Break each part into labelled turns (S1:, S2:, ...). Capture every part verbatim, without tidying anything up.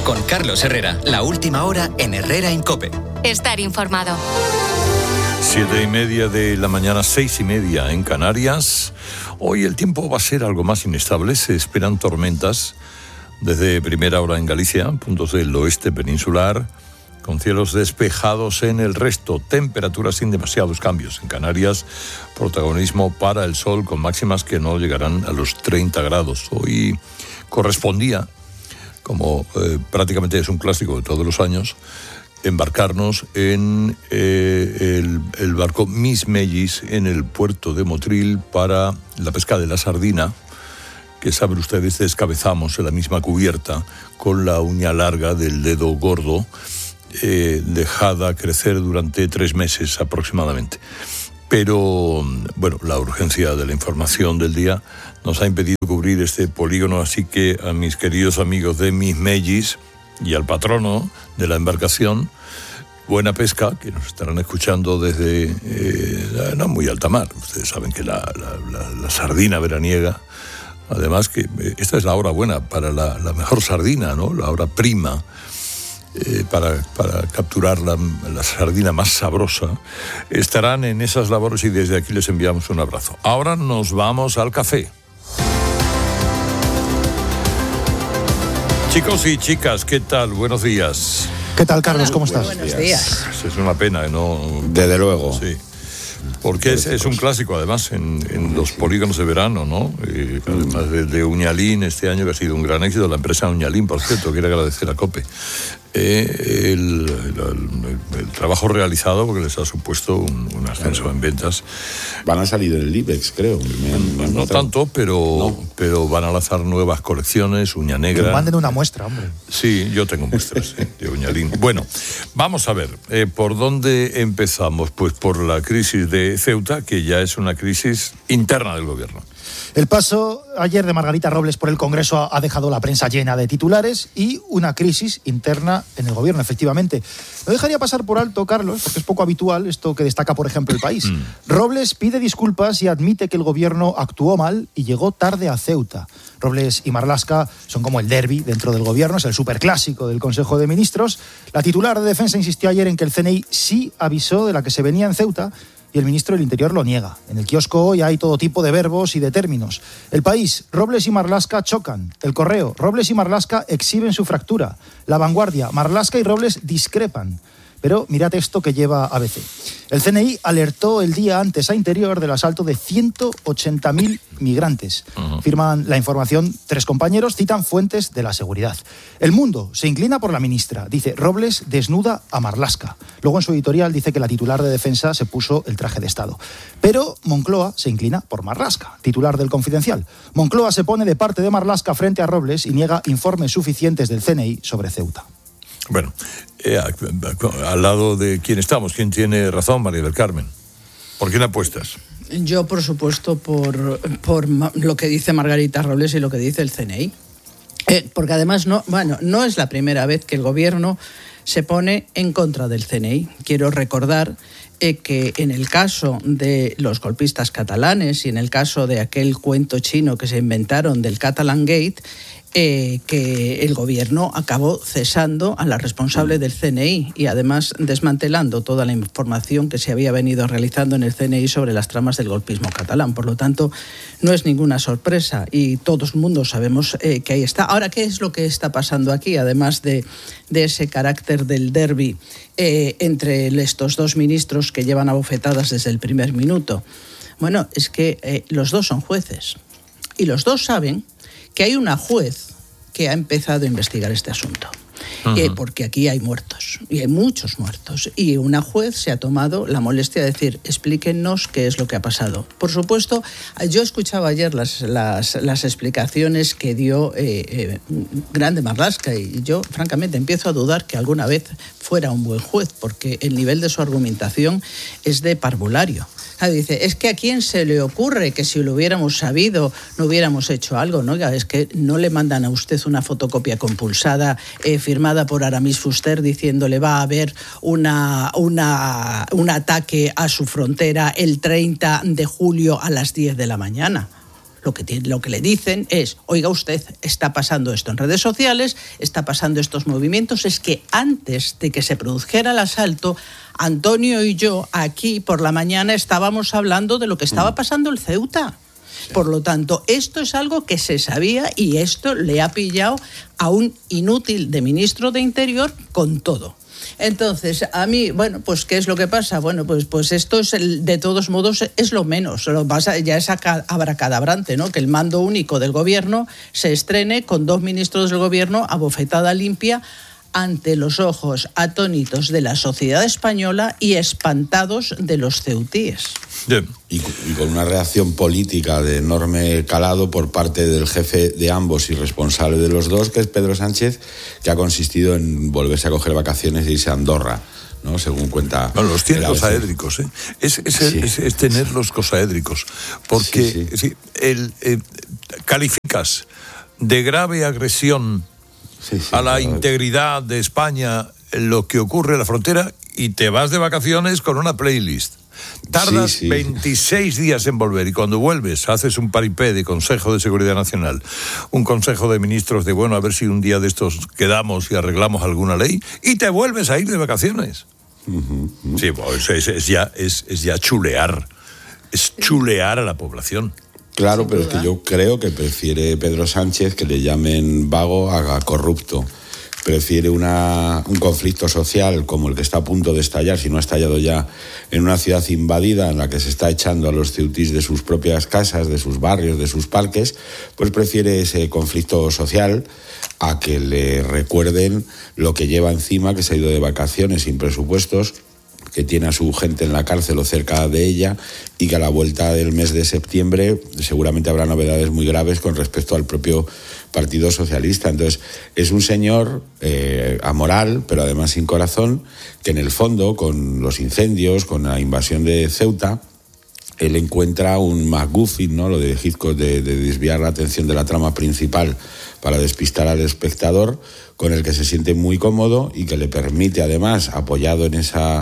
S1: Con Carlos Herrera, la última hora en Herrera en COPE.
S2: Estar informado.
S3: Siete y media de la mañana, seis y media en Canarias. Hoy el tiempo va a ser algo más inestable. Se esperan tormentas desde primera hora en Galicia, puntos del oeste peninsular, con cielos despejados en el resto. Temperaturas sin demasiados cambios. En Canarias, protagonismo para el sol, con máximas que no llegarán a los treinta grados. Hoy correspondía, como eh, prácticamente es un clásico de todos los años, embarcarnos en eh, el, el barco Miss Mellis en el puerto de Motril para la pesca de la sardina, que saben ustedes descabezamos en la misma cubierta con la uña larga del dedo gordo, eh, dejada crecer durante tres meses aproximadamente. Pero, bueno, la urgencia de la información del día nos ha impedido cubrir este polígono, así que a mis queridos amigos de Miss Mellis y al patrono de la embarcación, buena pesca, que nos estarán escuchando desde eh, no muy alta mar. Ustedes saben que la, la, la, la sardina veraniega, además que esta es la hora buena para la, la mejor sardina, ¿no? La hora prima, eh, para, para capturar la, la sardina más sabrosa. Estarán en esas labores y desde aquí les enviamos un abrazo. Ahora nos vamos al café. Chicos y chicas, ¿qué tal? Buenos días.
S4: ¿Qué tal, Carlos? ¿Cómo estás?
S5: Buenos días.
S3: Es una pena, ¿no?
S5: Desde luego.
S3: Sí. Porque es, es un clásico, además, en, en los polígonos de verano, ¿no? Y además de, de Uñalín, este año que ha sido un gran éxito, la empresa Uñalín, por cierto, quiero agradecer a COPE eh, el, el, el, el trabajo realizado, porque les ha supuesto un, un ascenso claro. en ventas.
S5: Van a salir del IBEX, creo. Me han, me han
S3: no tanto, pero, no. pero van a lanzar nuevas colecciones, uña negra.
S4: Que manden una muestra, hombre.
S3: Sí, yo tengo muestras sí, de Uñalín. Bueno, vamos a ver, eh, ¿por dónde empezamos? Pues por la crisis de Ceuta, que ya es una crisis interna del gobierno.
S4: El paso ayer de Margarita Robles por el Congreso ha dejado la prensa llena de titulares y una crisis interna en el gobierno, efectivamente. No dejaría pasar por alto, Carlos, porque es poco habitual esto que destaca, por ejemplo, El País. Mm. Robles pide disculpas y admite que el gobierno actuó mal y llegó tarde a Ceuta. Robles y Marlaska son como el derbi dentro del gobierno, es el superclásico del Consejo de Ministros. La titular de Defensa insistió ayer en que el C N I sí avisó de la que se venía en Ceuta, y el ministro del Interior lo niega. En el kiosco hoy hay todo tipo de verbos y de términos. El País, Robles y Marlaska chocan. El Correo, Robles y Marlaska exhiben su fractura. La Vanguardia, Marlaska y Robles discrepan. Pero mirad esto que lleva A B C. El C N I alertó el día antes a Interior del asalto de ciento ochenta mil migrantes. Uh-huh. Firman la información tres compañeros, citan fuentes de la seguridad. El Mundo se inclina por la ministra. Dice, Robles desnuda a Marlaska. Luego en su editorial dice que la titular de Defensa se puso el traje de Estado. Pero Moncloa se inclina por Marlaska, titular del Confidencial. Moncloa se pone de parte de Marlaska frente a Robles y niega informes suficientes del C N I sobre Ceuta.
S3: Bueno, eh, al lado de quién estamos, quién tiene razón, María del Carmen. ¿Por quién apuestas?
S6: Yo, por supuesto, por, por lo que dice Margarita Robles y lo que dice el C N I. Eh, porque además, no, bueno, no es la primera vez que el gobierno se pone en contra del C N I. Quiero recordar eh, que en el caso de los golpistas catalanes y en el caso de aquel cuento chino que se inventaron del Catalan Gate, Eh, que el gobierno acabó cesando a la responsable del C N I y además desmantelando toda la información que se había venido realizando en el C N I sobre las tramas del golpismo catalán. Por lo tanto, no es ninguna sorpresa y todo el mundo sabemos eh, que ahí está. Ahora, ¿qué es lo que está pasando aquí? Además de, de ese carácter del derbi eh, entre estos dos ministros que llevan abofetadas desde el primer minuto. Bueno, es que eh, los dos son jueces y los dos saben que hay una juez que ha empezado a investigar este asunto. Uh-huh. Eh, porque aquí hay muertos, y hay muchos muertos. Y una juez se ha tomado la molestia de decir, explíquenos qué es lo que ha pasado. Por supuesto, yo escuchaba ayer las, las, las explicaciones que dio eh, eh, Grande Marlaska, y yo, francamente, empiezo a dudar que alguna vez fuera un buen juez, porque el nivel de su argumentación es de parvulario. Dice, es que a quién se le ocurre que si lo hubiéramos sabido no hubiéramos hecho algo, ¿no? Es que no le mandan a usted una fotocopia compulsada eh, firmada por Aramis Fuster diciéndole va a haber una, una, un ataque a su frontera el treinta de julio a las diez de la mañana. lo que, tiene, lo que le dicen es, oiga usted, está pasando esto en redes sociales, está pasando estos movimientos, es que antes de que se produjera el asalto, Antonio y yo aquí por la mañana estábamos hablando de lo que estaba pasando en Ceuta. Por lo tanto, esto es algo que se sabía y esto le ha pillado a un inútil de ministro de Interior con todo. Entonces, a mí, bueno, pues ¿qué es lo que pasa? Bueno, pues, pues esto es, el, de todos modos, es lo menos. Lo pasa, ya es abracadabrante, ¿no? Que el mando único del gobierno se estrene con dos ministros del gobierno a bofetada limpia ante los ojos atónitos de la sociedad española y espantados de los ceutíes.
S5: Yeah. Y, y con una reacción política de enorme calado por parte del jefe de ambos y responsable de los dos, que es Pedro Sánchez, que ha consistido en volverse a coger vacaciones e irse a Andorra, ¿no? Según cuenta.
S3: Bueno, los tiene cosaédricos, ¿eh? Es, es, sí. es, es tener los cosaédricos. Porque sí, sí. Sí, el, eh, calificas de grave agresión sí, sí, a la claro. integridad de España lo que ocurre en la frontera y te vas de vacaciones con una playlist. Tardas sí, sí. veintiséis días en volver y cuando vuelves haces un paripé de Consejo de Seguridad Nacional, un Consejo de Ministros de, bueno, a ver si un día de estos quedamos y arreglamos alguna ley y te vuelves a ir de vacaciones. Uh-huh. Sí, pues es, es, ya, es, es ya chulear, es chulear a la población.
S5: Claro, pero es que yo creo que prefiere Pedro Sánchez que le llamen vago a corrupto. Prefiere una, un conflicto social como el que está a punto de estallar, si no ha estallado ya, en una ciudad invadida en la que se está echando a los ceutís de sus propias casas, de sus barrios, de sus parques, pues prefiere ese conflicto social a que le recuerden lo que lleva encima, que se ha ido de vacaciones sin presupuestos, que tiene a su gente en la cárcel o cerca de ella y que a la vuelta del mes de septiembre seguramente habrá novedades muy graves con respecto al propio Partido Socialista. Entonces, es un señor eh, amoral, pero además sin corazón, que en el fondo, con los incendios, con la invasión de Ceuta, él encuentra un MacGuffin, ¿no? Lo de Hitchcock, de, de desviar la atención de la trama principal para despistar al espectador, con el que se siente muy cómodo y que le permite, además, apoyado en esa...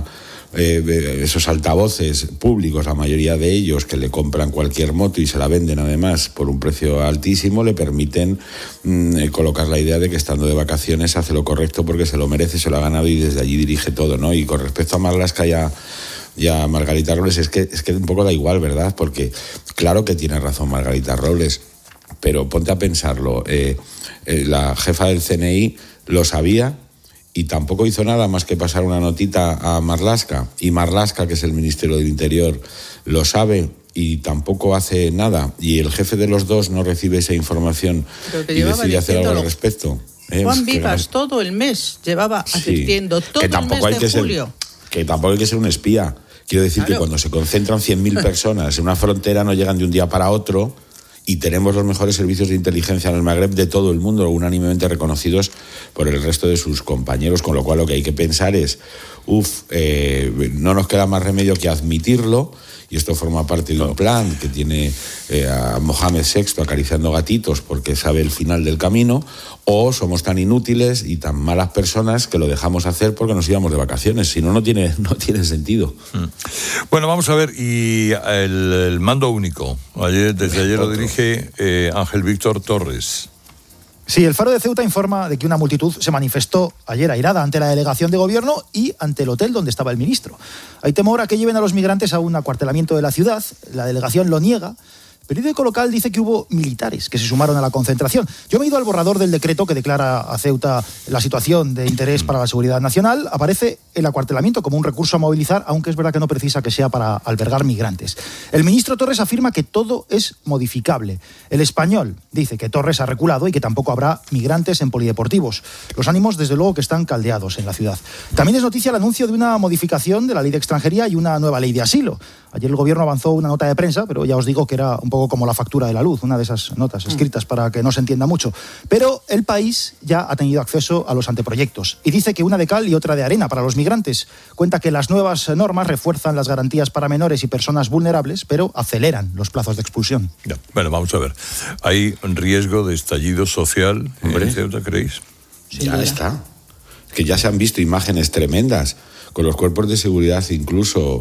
S5: Eh, esos altavoces públicos, la mayoría de ellos que le compran cualquier moto y se la venden además por un precio altísimo, le permiten mmm, colocar la idea de que estando de vacaciones hace lo correcto porque se lo merece, se lo ha ganado y desde allí dirige todo, ¿no? Y con respecto a Marlaska y a, y a Margarita Robles, es que, es que un poco da igual, ¿verdad? Porque claro que tiene razón Margarita Robles, pero ponte a pensarlo, eh, eh, la jefa del C N I lo sabía y tampoco hizo nada más que pasar una notita a Marlaska, y Marlaska, que es el Ministerio del Interior, lo sabe y tampoco hace nada, y el jefe de los dos no recibe esa información y decide hacer algo al respecto.
S6: ¿Eh? Juan Vivas que... todo el mes llevaba advirtiendo, sí, todo que tampoco el mes de julio.
S5: Ser, que tampoco hay que ser un espía. Quiero decir claro. que cuando se concentran cien mil personas en una frontera no llegan de un día para otro. Y tenemos los mejores servicios de inteligencia en el Magreb de todo el mundo, unánimemente reconocidos por el resto de sus compañeros, con lo cual lo que hay que pensar es, uff, eh, no nos queda más remedio que admitirlo, y esto forma parte de un plan que tiene eh, a Mohamed sexto acariciando gatitos porque sabe el final del camino, o somos tan inútiles y tan malas personas que lo dejamos hacer porque nos íbamos de vacaciones, si no, no tiene, no tiene sentido.
S3: Bueno, vamos a ver, y el, el mando único, ayer, desde ayer lo dirige eh, Ángel Víctor Torres.
S4: Sí, el Faro de Ceuta informa de que una multitud se manifestó ayer airada ante la delegación de gobierno y ante el hotel donde estaba el ministro. Hay temor a que lleven a los migrantes a un acuartelamiento de la ciudad. La delegación lo niega. El periódico local dice que hubo militares que se sumaron a la concentración. Yo me he ido al borrador del decreto que declara a Ceuta la situación de interés para la seguridad nacional. Aparece el acuartelamiento como un recurso a movilizar, aunque es verdad que no precisa que sea para albergar migrantes. El ministro Torres afirma que todo es modificable. El Español dice que Torres ha reculado y que tampoco habrá migrantes en polideportivos. Los ánimos, desde luego, que están caldeados en la ciudad. También es noticia el anuncio de una modificación de la ley de extranjería y una nueva ley de asilo. Ayer el gobierno avanzó una nota de prensa, pero ya os digo que era un poco como la factura de la luz, una de esas notas escritas para que no se entienda mucho. Pero el país ya ha tenido acceso a los anteproyectos y dice que una de cal y otra de arena para los migrantes. Cuenta que las nuevas normas refuerzan las garantías para menores y personas vulnerables, pero aceleran los plazos de expulsión.
S3: Ya, bueno, vamos a ver. ¿Hay riesgo de estallido social en Ceuta, creéis?
S5: Sí, ya está. Que ya se han visto imágenes tremendas con los cuerpos de seguridad incluso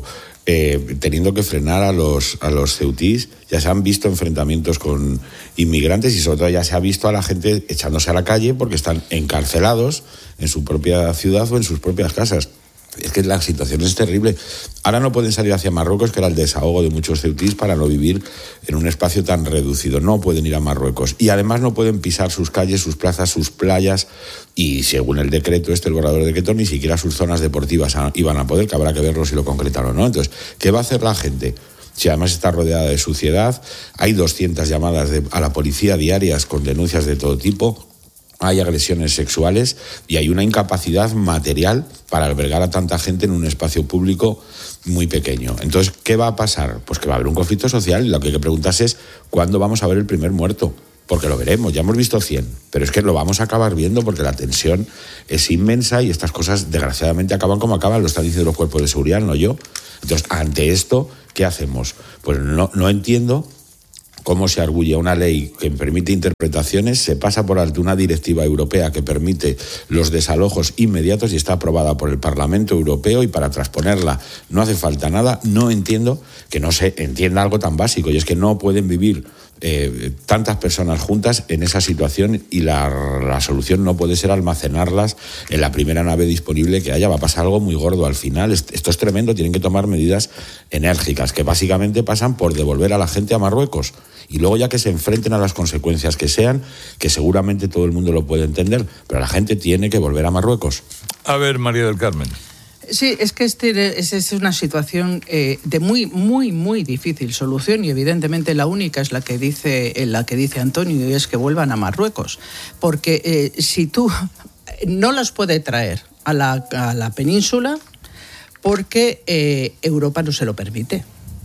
S5: eh, teniendo que frenar a los, a los ceutís. Ya se han visto enfrentamientos con inmigrantes y sobre todo ya se ha visto a la gente echándose a la calle porque están encarcelados en su propia ciudad o en sus propias casas. Es que la situación es terrible. Ahora no pueden salir hacia Marruecos, que era el desahogo de muchos ceutís, para no vivir en un espacio tan reducido. No pueden ir a Marruecos. Y además no pueden pisar sus calles, sus plazas, sus playas. Y según el decreto este, el borrador de decreto, ni siquiera sus zonas deportivas iban a poder, que habrá que verlo si lo concretaron o no. Entonces, ¿qué va a hacer la gente? Si además está rodeada de suciedad, hay doscientas llamadas de, a la policía diarias con denuncias de todo tipo. Hay agresiones sexuales y hay una incapacidad material para albergar a tanta gente en un espacio público muy pequeño. Entonces, ¿qué va a pasar? Pues que va a haber un conflicto social y lo que hay que preguntarse es ¿cuándo vamos a ver el primer muerto? Porque lo veremos, ya hemos visto cien, pero es que lo vamos a acabar viendo porque la tensión es inmensa y estas cosas desgraciadamente acaban como acaban, lo están diciendo los cuerpos de seguridad, no yo. Entonces, ante esto, ¿qué hacemos? Pues no, no entiendo cómo se arguye una ley que permite interpretaciones, se pasa por alto una directiva europea que permite los desalojos inmediatos y está aprobada por el Parlamento Europeo y para transponerla no hace falta nada. No entiendo que no se entienda algo tan básico y es que no pueden vivir eh, tantas personas juntas en esa situación y la, la solución no puede ser almacenarlas en la primera nave disponible que haya. Va a pasar algo muy gordo al final. Esto es tremendo, tienen que tomar medidas enérgicas que básicamente pasan por devolver a la gente a Marruecos. Y luego ya que se enfrenten a las consecuencias que sean, que seguramente todo el mundo lo puede entender, pero la gente tiene que volver a Marruecos.
S3: A ver, María del Carmen.
S6: Sí, es que este es, es una situación eh, de muy, muy, muy difícil solución y evidentemente la única es la que dice, la que dice Antonio y es que vuelvan a Marruecos. Porque eh, si tú no las puedes traer a la, a la península porque eh, Europa no se lo permite.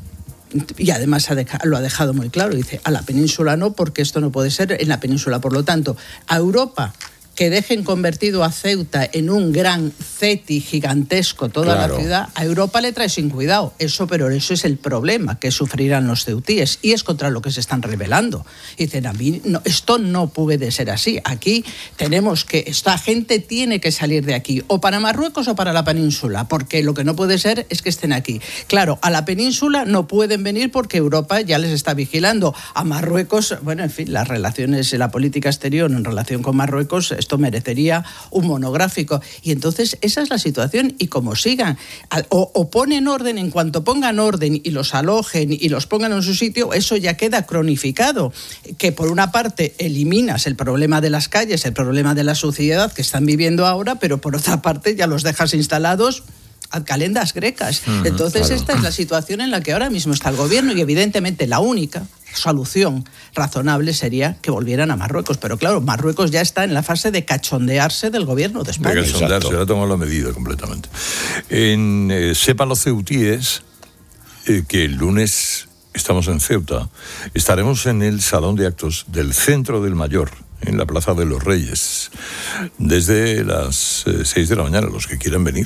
S6: Y además lo ha dejado muy claro, dice, a la península no, porque esto no puede ser en la península. Por lo tanto, a Europa, que dejen convertido a Ceuta en un gran ceti gigantesco toda claro. la ciudad, a Europa le trae sin cuidado. Eso, pero eso es el problema que sufrirán los ceutíes y es contra lo que se están rebelando. Dicen, a mí no, esto no puede ser así. Aquí tenemos que, esta gente tiene que salir de aquí, o para Marruecos o para la península, porque lo que no puede ser es que estén aquí. Claro, a la península no pueden venir porque Europa ya les está vigilando. A Marruecos, bueno, en fin, las relaciones, la política exterior en relación con Marruecos, esto merecería un monográfico. Y entonces esa es la situación y como sigan, o, o ponen orden, en cuanto pongan orden y los alojen y los pongan en su sitio, eso ya queda cronificado. Que por una parte eliminas el problema de las calles, el problema de la suciedad que están viviendo ahora, pero por otra parte ya los dejas instalados a calendas grecas. Uh-huh, Entonces claro. esta es la situación en la que ahora mismo está el gobierno y evidentemente la única solución razonable sería que volvieran a Marruecos. Pero claro, Marruecos ya está en la fase de cachondearse del gobierno de España.
S3: De cachondearse, ya ha tomado la medida completamente. En, eh, sepan los ceutíes eh, que el lunes estamos en Ceuta, estaremos en el Salón de Actos del Centro del Mayor, en la Plaza de los Reyes, desde las eh, seis de la mañana, los que quieran venir.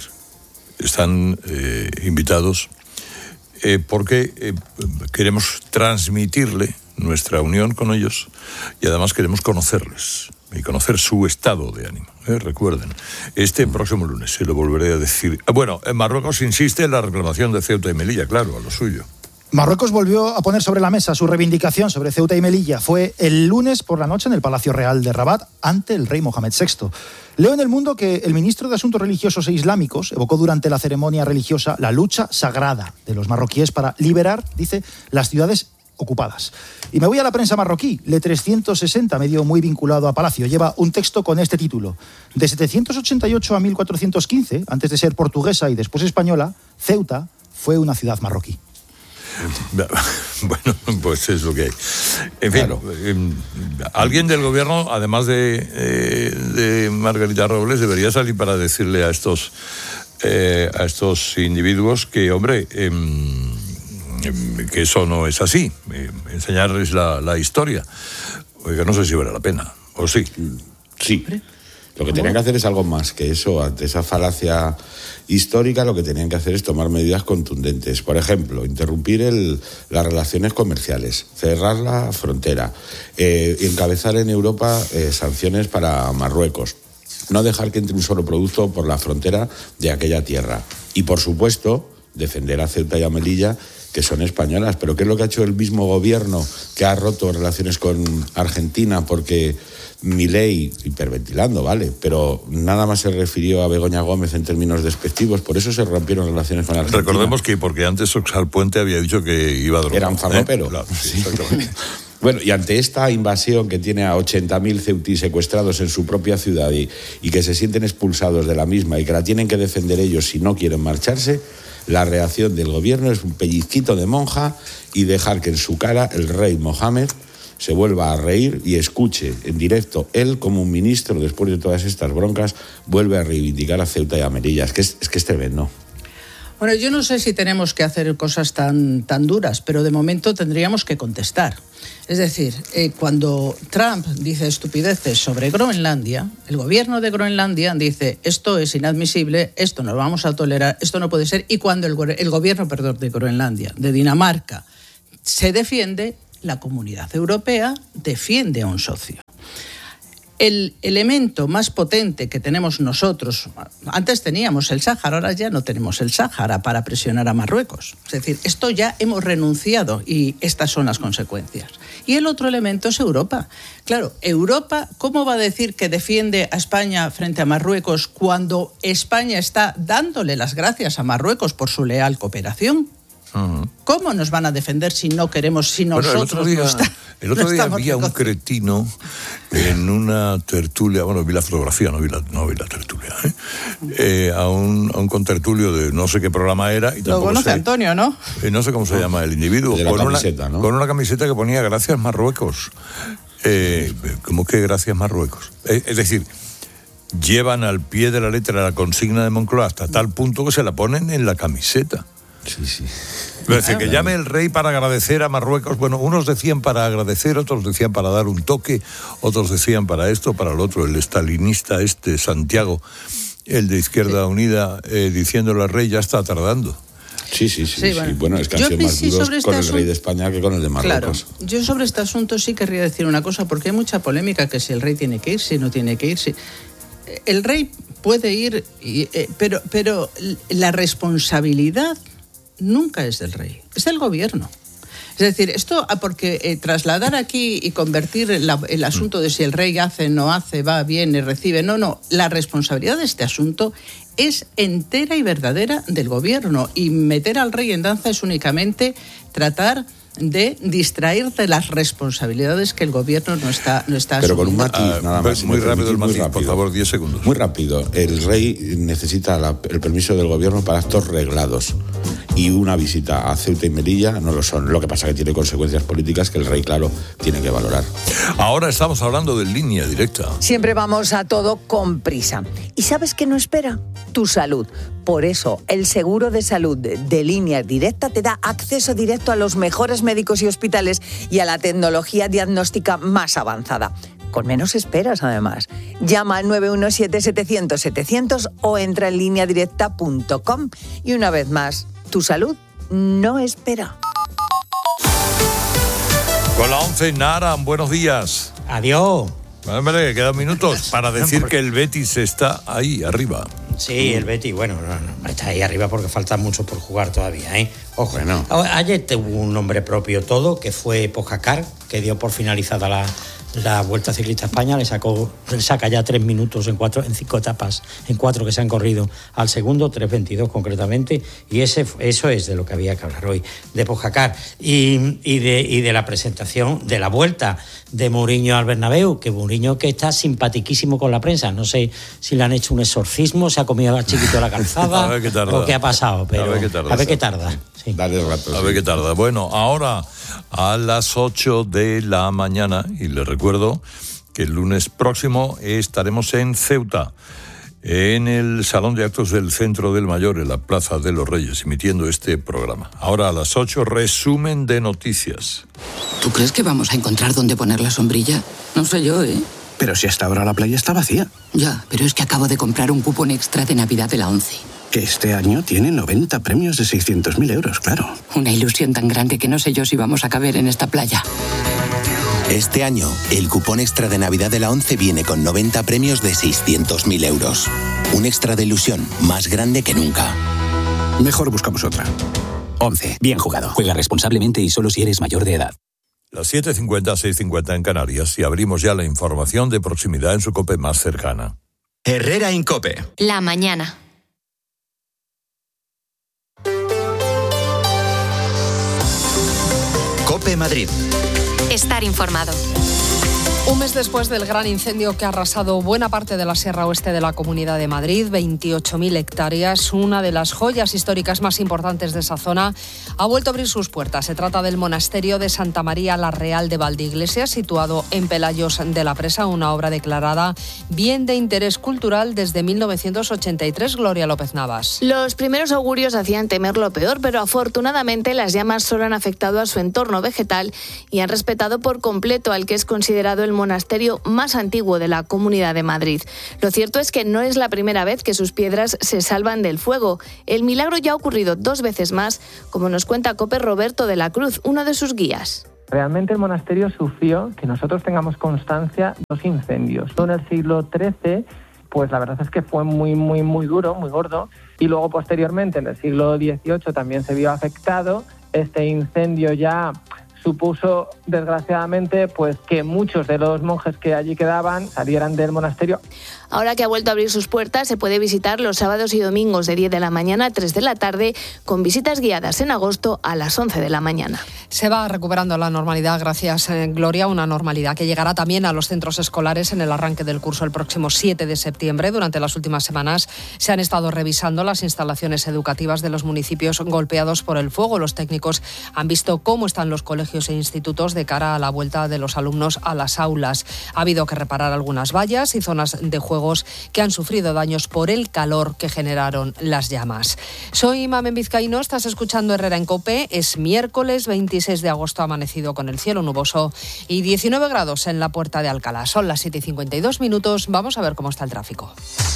S3: Están eh, invitados eh, porque eh, queremos transmitirle nuestra unión con ellos y además queremos conocerles y conocer su estado de ánimo. Eh, recuerden, este próximo lunes, se lo volveré a decir. Bueno, en Marruecos insiste en la reclamación de Ceuta y Melilla, claro, a lo suyo.
S4: Marruecos volvió a poner sobre la mesa su reivindicación sobre Ceuta y Melilla. Fue el lunes por la noche en el Palacio Real de Rabat ante el rey Mohamed sexto. Leo en El Mundo que el ministro de Asuntos Religiosos e Islámicos evocó durante la ceremonia religiosa la lucha sagrada de los marroquíes para liberar, dice, las ciudades ocupadas. Y me voy a la prensa marroquí. Le trescientos sesenta, medio muy vinculado a Palacio, lleva un texto con este título. De setecientos ochenta y ocho a mil cuatrocientos quince, antes de ser portuguesa y después española, Ceuta fue una ciudad marroquí.
S3: Bueno, pues es lo que hay. En fin, claro. eh, alguien del gobierno, además de, eh, de Margarita Robles, debería salir para decirle a estos eh, a estos individuos que, hombre, eh, que eso no es así. Eh, enseñarles la, la historia. Oiga, no sé si vale la pena. ¿O sí?
S5: Sí. Lo que tenían que hacer es algo más que eso. Ante esa falacia histórica, lo que tenían que hacer es tomar medidas contundentes. Por ejemplo, interrumpir el, las relaciones comerciales, cerrar la frontera, eh, encabezar en Europa eh, sanciones para Marruecos, no dejar que entre un solo producto por la frontera de aquella tierra. Y, por supuesto, defender a Ceuta y a Melilla, que son españolas. Pero ¿qué es lo que ha hecho el mismo gobierno que ha roto relaciones con Argentina? Porque Milei, hiperventilando, vale, pero nada más se refirió a Begoña Gómez en términos despectivos, por eso se rompieron relaciones con Argentina.
S3: Recordemos que porque antes Oxal Puente había dicho que iba a drogar.
S5: Era un farlopero.
S3: ¿Eh? Claro, sí, exactamente.
S5: Bueno, y ante esta invasión que tiene a ochenta mil ceutíes secuestrados en su propia ciudad y, y que se sienten expulsados de la misma y que la tienen que defender ellos si no quieren marcharse, la reacción del gobierno es un pellizquito de monja y dejar que en su cara el rey Mohamed se vuelva a reír y escuche en directo él, como un ministro, después de todas estas broncas, vuelve a reivindicar a Ceuta y a Melilla. Es que es, es, que es tremendo.
S6: Bueno, yo no sé si tenemos que hacer cosas tan, tan duras, pero de momento tendríamos que contestar. Es decir, eh, cuando Trump dice estupideces sobre Groenlandia, el gobierno de Groenlandia dice esto es inadmisible, esto no lo vamos a tolerar, esto no puede ser. Y cuando el, el gobierno, perdón, de Groenlandia, de Dinamarca, se defiende, la Comunidad Europea defiende a un socio. El elemento más potente que tenemos nosotros, antes teníamos el Sáhara, ahora ya no tenemos el Sáhara para presionar a Marruecos. Es decir, esto ya hemos renunciado y estas son las consecuencias. Y el otro elemento es Europa. Claro, Europa, ¿cómo va a decir que defiende a España frente a Marruecos cuando España está dándole las gracias a Marruecos por su leal cooperación? ¿Cómo nos van a defender si no queremos, si nosotros
S3: bueno, el otro día,
S6: no, está,
S3: el otro
S6: no
S3: día
S6: estamos
S3: había un cretino en una tertulia, bueno, vi la fotografía, no vi la, no vi la tertulia, ¿eh? Eh, a, un, a un contertulio de no sé qué programa era. Y
S6: lo conoce sé, Antonio, ¿no?
S3: Eh, no sé cómo se llama el individuo.
S5: De la
S3: con,
S5: camiseta,
S3: una,
S5: ¿no?
S3: con una camiseta que ponía Gracias Marruecos. Eh, ¿Cómo que Gracias Marruecos? Eh, es decir, llevan al pie de la letra la consigna de Moncloa hasta tal punto que se la ponen en la camiseta.
S5: Sí, sí.
S3: Es decir, que llame el rey para agradecer a Marruecos. Bueno, unos decían para agradecer, otros decían para dar un toque, otros decían para esto, para el otro. El estalinista este, Santiago, el de Izquierda Unida, eh, diciéndole al rey, ya está tardando.
S5: Sí, sí, sí.
S6: sí,
S5: sí.
S6: Bueno.
S5: bueno, es que han sido más
S6: sí,
S5: duros
S6: este
S5: con el
S6: asunto,
S5: rey de España que con el de Marruecos.
S6: Claro, yo sobre este asunto sí querría decir una cosa, porque hay mucha polémica que si el rey tiene que ir, si no tiene que ir, si... El rey puede ir, eh, pero, pero la responsabilidad nunca es del rey, es del gobierno. Es decir, esto, porque eh, trasladar aquí y convertir la, el asunto de si el rey hace, no hace, va, viene, recibe, no, no, la responsabilidad de este asunto es entera y verdadera del gobierno, y meter al rey en danza es únicamente tratar de distraer de las responsabilidades que el gobierno no está no está
S5: Pero con un
S6: asumiendo.
S5: matiz, nada más.
S3: Muy rápido el matiz,
S5: rápido.
S3: por favor, diez segundos.
S5: Muy rápido. El rey necesita la, el permiso del gobierno para actos reglados. Y una visita a Ceuta y Melilla no lo son. Lo que pasa es que tiene consecuencias políticas que el rey, claro, tiene que valorar.
S3: Ahora estamos hablando de Línea Directa.
S2: Siempre vamos a todo con prisa. ¿Y sabes qué no espera? Tu salud. Por eso, el seguro de salud de Línea Directa te da acceso directo a los mejores médicos y hospitales y a la tecnología diagnóstica más avanzada. Con menos esperas, además. Llama al nueve uno siete, setecientos, setecientos o entra en línea directa punto com. Y una vez más, tu salud no espera.
S3: Con la once, Nara, buenos días.
S7: Adiós.
S3: Hombre, quedan minutos para decir que el Betis está ahí, arriba.
S7: Sí, el Betis, bueno, no, no, está ahí arriba porque falta mucho por jugar todavía, ¿eh? Ojo,
S5: bueno.
S7: Ayer tuvo un nombre propio todo, que fue Pogacar, que dio por finalizada la, la Vuelta Ciclista a España, le sacó, le saca ya tres minutos en cuatro, en cinco etapas, en cuatro que se han corrido al segundo, tres veintidós concretamente, y ese, eso es de lo que había que hablar hoy, de Pogacar y, y, de, y de la presentación de la Vuelta de Mourinho al Bernabéu, que Mourinho que está simpatiquísimo con la prensa, no sé si le han hecho un exorcismo, se ha comido a chiquito la calzada
S3: a ver qué tarda.
S7: o qué ha pasado, pero
S3: a ver qué tarda.
S7: A ver qué tarda. Sí.
S5: Dale rato.
S3: A
S5: sí.
S3: ver qué tarda. Bueno, ahora a las ocho de la mañana, y les recuerdo que el lunes próximo estaremos en Ceuta, en el Salón de Actos del Centro del Mayor, en la Plaza de los Reyes, emitiendo este programa. Ahora a las ocho, resumen de noticias.
S8: ¿Tú crees que vamos a encontrar dónde poner la sombrilla? No sé yo, ¿eh?
S9: Pero si hasta ahora la playa está vacía.
S8: Ya, pero es que acabo de comprar un cupón extra de Navidad de la ONCE.
S9: Que este año tiene noventa premios de seiscientos mil euros, claro.
S8: Una ilusión tan grande que no sé yo si vamos a caber en esta playa.
S10: Este año, el cupón extra de Navidad de la ONCE viene con noventa premios de seiscientos mil euros. Un extra de ilusión más grande que nunca.
S9: Mejor buscamos otra.
S10: once. Bien jugado. Juega responsablemente y solo si eres mayor de edad.
S3: Las siete cincuenta, seis cincuenta en Canarias y abrimos ya la información de proximidad en su COPE más cercana.
S1: Herrera Incope.
S11: La mañana.
S1: COPE Madrid.
S11: Estar informado.
S12: Un mes después del gran incendio que ha arrasado buena parte de la Sierra Oeste de la Comunidad de Madrid, veintiocho mil hectáreas, una de las joyas históricas más importantes de esa zona, ha vuelto a abrir sus puertas. Se trata del monasterio de Santa María la Real de Valdeiglesias, situado en Pelayos de la Presa, una obra declarada bien de interés cultural desde mil novecientos ochenta y tres. Gloria López Navas.
S13: Los primeros augurios hacían temer lo peor, pero afortunadamente las llamas solo han afectado a su entorno vegetal y han respetado por completo al que es considerado el monasterio más antiguo de la Comunidad de Madrid. Lo cierto es que no es la primera vez que sus piedras se salvan del fuego. El milagro ya ha ocurrido dos veces más, como nos cuenta COPE Roberto de la Cruz, uno de sus guías.
S14: Realmente el monasterio sufrió, que nosotros tengamos constancia, dos incendios. En el siglo trece, pues la verdad es que fue muy, muy, muy duro, muy gordo. Y luego posteriormente, en el siglo dieciocho, también se vio afectado. Este incendio ya supuso, desgraciadamente, pues que muchos de los monjes que allí quedaban salieran del monasterio.
S13: Ahora que ha vuelto a abrir sus puertas, se puede visitar los sábados y domingos de diez de la mañana a tres de la tarde, con visitas guiadas en agosto a las once de la mañana.
S12: Se va recuperando la normalidad, gracias, eh, Gloria, una normalidad que llegará también a los centros escolares en el arranque del curso el próximo siete de septiembre. Durante las últimas semanas se han estado revisando las instalaciones educativas de los municipios golpeados por el fuego. Los técnicos han visto cómo están los colegios e institutos de cara a la vuelta de los alumnos a las aulas. Ha habido que reparar algunas vallas y zonas de juegos que han sufrido daños por el calor que generaron las llamas. Soy Mamen Vizcaíno, estás escuchando Herrera en COPE. Es miércoles veintiséis de agosto, ha amanecido con el cielo nuboso y diecinueve grados en la Puerta de Alcalá. Son las siete y cincuenta y dos minutos. Vamos a ver cómo está el tráfico.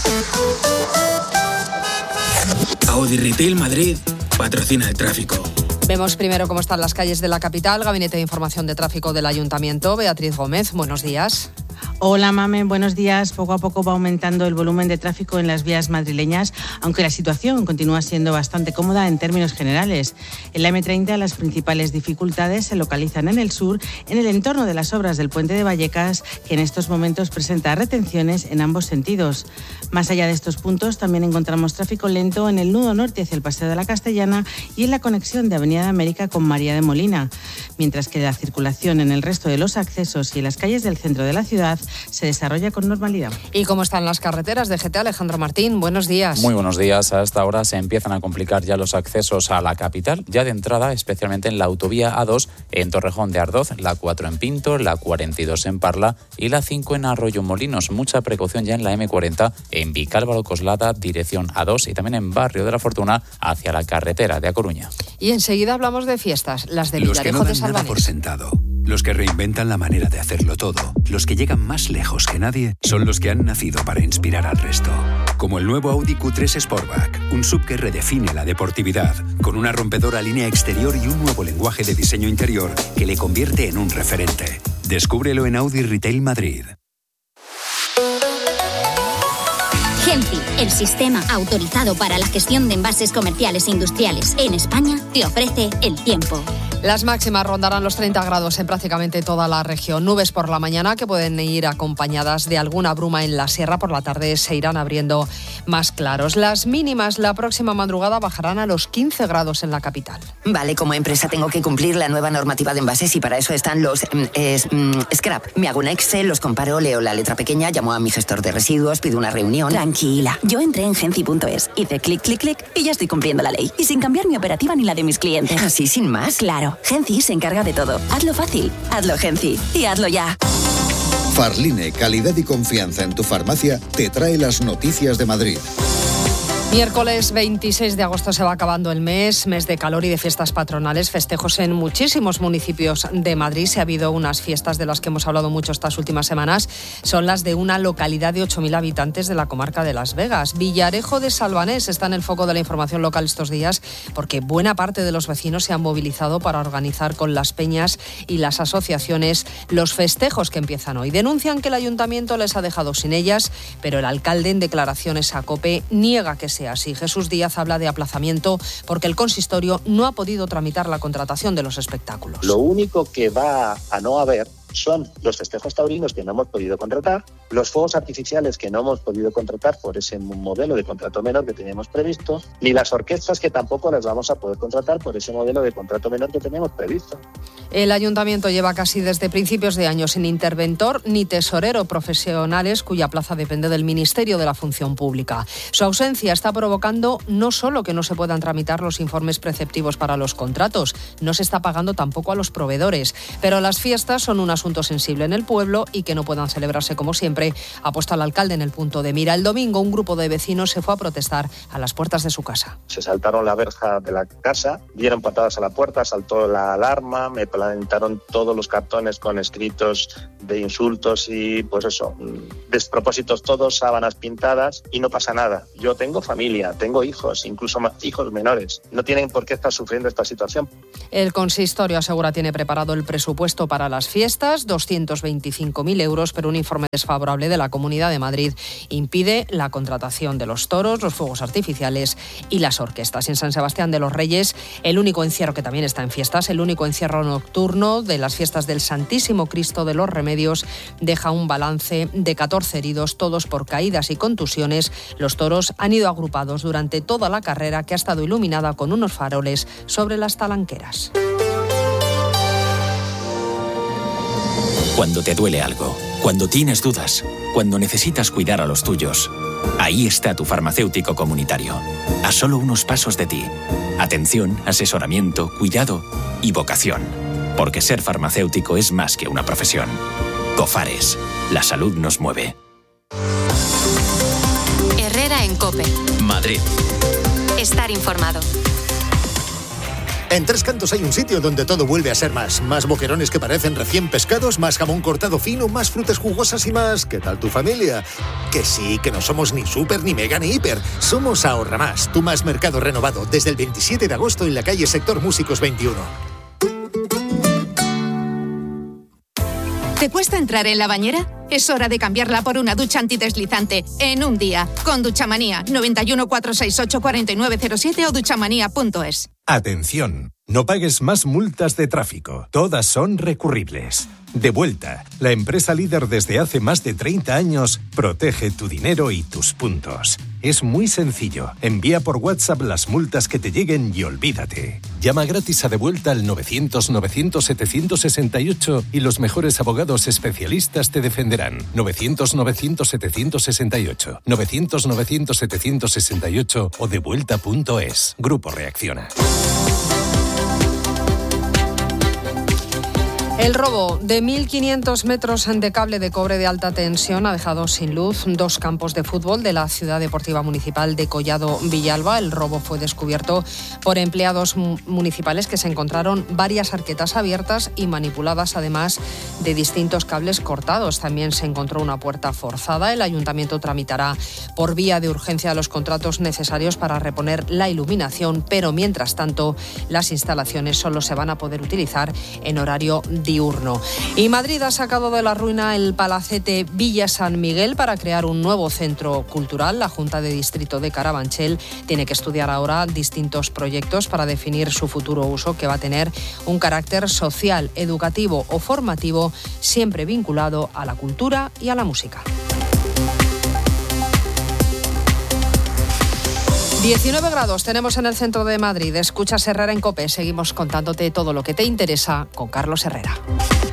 S9: Audi Retail Madrid patrocina el tráfico.
S12: Vemos primero cómo están las calles de la capital. Gabinete de Información de Tráfico del Ayuntamiento. Beatriz Gómez, buenos días.
S15: Hola, Mamen, buenos días. Poco a poco va aumentando el volumen de tráfico en las vías madrileñas, aunque la situación continúa siendo bastante cómoda en términos generales. En la eme treinta las principales dificultades se localizan en el sur, en el entorno de las obras del puente de Vallecas, que en estos momentos presenta retenciones en ambos sentidos. Más allá de estos puntos también encontramos tráfico lento en el nudo norte hacia el Paseo de la Castellana y en la conexión de Avenida de América con María de Molina, mientras que la circulación en el resto de los accesos y en las calles del centro de la ciudad se desarrolla con normalidad.
S12: ¿Y cómo están las carreteras de G T? Alejandro Martín, buenos días.
S16: Muy buenos días. A esta hora se empiezan a complicar ya los accesos a la capital, ya de entrada, especialmente en la autovía A dos en Torrejón de Ardoz, la cuatro en Pinto, la cuarenta y dos en Parla y la cinco en Arroyo Molinos. Mucha precaución ya en la eme cuarenta en Vicálvaro Coslada, dirección A dos, y también en Barrio de la Fortuna hacia la carretera de A Coruña.
S12: Y enseguida hablamos de fiestas, las de
S17: Los que no
S12: Villarejo de
S17: dan nada
S12: Salvanés.
S17: por sentado, los que reinventan la manera de hacerlo todo, los que llegan más lejos que nadie, son los que han nacido para inspirar al resto. Como el nuevo Audi Q tres Sportback, un sub que redefine la deportividad, con una rompedora línea exterior y un nuevo lenguaje de diseño interior que le convierte en un referente. Descúbrelo en Audi Retail Madrid.
S18: Genfi, el sistema autorizado para la gestión de envases comerciales e industriales en España, te ofrece el tiempo.
S12: Las máximas rondarán los treinta grados en prácticamente toda la región. Nubes por la mañana que pueden ir acompañadas de alguna bruma en la sierra. Por la tarde se irán abriendo más claros. Las mínimas la próxima madrugada bajarán a los quince grados en la capital.
S19: Vale, como empresa tengo que cumplir la nueva normativa de envases y para eso están los eh, eh, scrap. Me hago un Excel, los comparo, leo la letra pequeña, llamo a mi gestor de residuos, pido una reunión.
S20: Tranquila, yo entré en genci punto es, hice clic, clic, clic y ya estoy cumpliendo la ley. Y sin cambiar mi operativa ni la de mis clientes.
S19: ¿Así sin más?
S20: Claro. Genci se encarga de todo. Hazlo fácil, hazlo Genci y hazlo ya.
S21: Farline, calidad y confianza en tu farmacia, te trae las noticias de Madrid.
S12: Miércoles veintiséis de agosto se va acabando el mes, mes de calor y de fiestas patronales, festejos en muchísimos municipios de Madrid. Se ha habido unas fiestas de las que hemos hablado mucho estas últimas semanas. Son las de una localidad de ocho mil habitantes de la comarca de Las Vegas. Villarejo de Salvanés está en el foco de la información local estos días porque buena parte de los vecinos se han movilizado para organizar con las peñas y las asociaciones los festejos que empiezan hoy. Denuncian que el ayuntamiento les ha dejado sin ellas, pero el alcalde en declaraciones a COPE niega que se sea así. Jesús Díaz habla de aplazamiento porque el consistorio no ha podido tramitar la contratación de los espectáculos.
S4: Lo único que va a no haber son los festejos taurinos que no hemos podido contratar, los fuegos artificiales que no hemos podido contratar por ese modelo de contrato menor que teníamos previsto, ni las orquestas que tampoco las vamos a poder contratar por ese modelo de contrato menor que teníamos previsto.
S12: El ayuntamiento lleva casi desde principios de año sin interventor ni tesorero profesionales cuya plaza depende del Ministerio de la Función Pública. Su ausencia está provocando no solo que no se puedan tramitar los informes preceptivos para los contratos, no se está pagando tampoco a los proveedores, pero las fiestas son una asunto sensible en el pueblo y que no puedan celebrarse como siempre ha puesto al alcalde en el punto de mira. El domingo un grupo de vecinos se fue a protestar a las puertas de su casa.
S4: Se saltaron la verja de la casa, dieron patadas a la puerta, saltó la alarma, me plantaron todos los cartones con escritos de insultos y pues eso, despropósitos todos, sábanas pintadas y no pasa nada. Yo tengo familia, tengo hijos, incluso más hijos menores. No tienen por qué estar sufriendo esta situación.
S12: El consistorio asegura tiene preparado el presupuesto para las fiestas, doscientos veinticinco mil euros, pero un informe desfavorable de la Comunidad de Madrid impide la contratación de los toros, los fuegos artificiales y las orquestas. En San Sebastián de los Reyes, el único encierro que también está en fiestas, el único encierro nocturno de las fiestas del Santísimo Cristo de los Remedios, deja un balance de catorce heridos, todos por caídas y contusiones. Los toros han ido agrupados durante toda la carrera, que ha estado iluminada con unos faroles sobre las talanqueras.
S22: Cuando te duele algo, cuando tienes dudas, cuando necesitas cuidar a los tuyos, ahí está tu farmacéutico comunitario, a solo unos pasos de ti. Atención, asesoramiento, cuidado y vocación. Porque ser farmacéutico es más que una profesión. Cofares, la salud nos mueve.
S11: Herrera en COPE.
S1: Madrid.
S11: Estar informado.
S23: En Tres Cantos hay un sitio donde todo vuelve a ser más. Más boquerones que parecen recién pescados, más jamón cortado fino, más frutas jugosas y más. ¿Qué tal tu familia? Que sí, que no somos ni súper, ni mega, ni hiper. Somos Ahorra Más, tu más mercado renovado, desde el veintisiete de agosto en la calle Sector Músicos veintiuno.
S24: ¿Te cuesta entrar en la bañera? Es hora de cambiarla por una ducha antideslizante en un día. Con Duchamanía, noventa y uno, cuatrocientos sesenta y ocho, cuarenta y nueve cero siete o duchamanía punto es.
S25: Atención, no pagues más multas de tráfico. Todas son recurribles. Devuelta, la empresa líder desde hace más de treinta años, protege tu dinero y tus puntos. Es muy sencillo. Envía por WhatsApp las multas que te lleguen y olvídate. Llama gratis a Devuelta al novecientos, novecientos, setecientos sesenta y ocho y los mejores abogados especialistas te defenderán. novecientos, novecientos, setecientos sesenta y ocho. novecientos, novecientos, setecientos sesenta y ocho o devuelta punto es. Grupo Reacciona.
S12: El robo de mil quinientos metros de cable de cobre de alta tensión ha dejado sin luz dos campos de fútbol de la Ciudad Deportiva Municipal de Collado Villalba. El robo fue descubierto por empleados municipales que se encontraron varias arquetas abiertas y manipuladas, además de distintos cables cortados. También se encontró una puerta forzada. El ayuntamiento tramitará por vía de urgencia los contratos necesarios para reponer la iluminación, pero mientras tanto las instalaciones solo se van a poder utilizar en horario diurno. Y Madrid ha sacado de la ruina el palacete Villa San Miguel para crear un nuevo centro cultural. La Junta de Distrito de Carabanchel tiene que estudiar ahora distintos proyectos para definir su futuro uso, que va a tener un carácter social, educativo o formativo, siempre vinculado a la cultura y a la música. diecinueve grados tenemos en el centro de Madrid. Escuchas Herrera en COPE. Seguimos contándote todo lo que te interesa con Carlos Herrera.